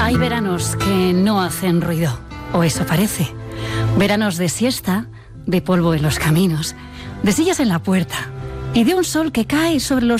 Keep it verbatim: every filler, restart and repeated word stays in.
Hay veranos que no hacen ruido, o eso parece. Veranos de siesta, de polvo en los caminos, de sillas en la puerta y de un sol que cae sobre los